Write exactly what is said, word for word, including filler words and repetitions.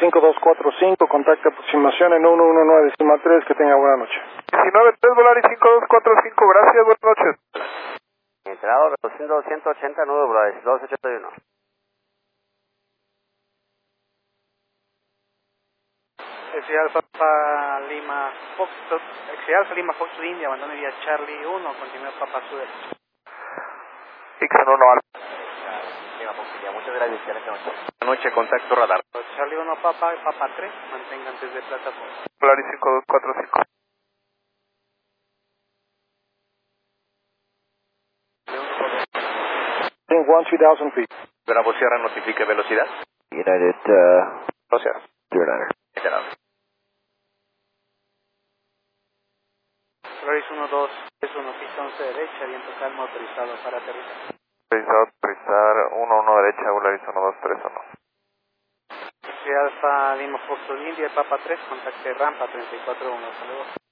cinco dos cuatro cinco, contacto aproximación en uno uno nueve decimal tres, que tenga buena noche. diecinueve tres Volaris cinco dos cuatro cinco, gracias, buenas noches. Entrado, reduciendo ciento ochenta, nueve Volaris, dos ochenta y uno. X Alfa Lima Foxtrot, X Alfa Lima Foxtrot India, abandone vía Charlie uno, continúa Papa Sur. X uno Alfa. Lima Foxtrot India, muchas gracias, que noche. Buenas noches, contacto radar. Charlie uno Papa, Papa tres, mantengan desde plataforma. Volaris cinco dos cuatro cinco. one two thousand feet. Bravo Sierra, notifique velocidad. United, uh... Gracias. zero niner. Volaris uno dos tres uno, pista once derecha, viento calmo autorizado para aterrizar. Autorizado a aterrizar uno uno derecha, Volaris uno dos tres uno. X Alfa Lima Foxtrot India, Papa tres, contacte rampa treinta y cuatro uno, hasta luego.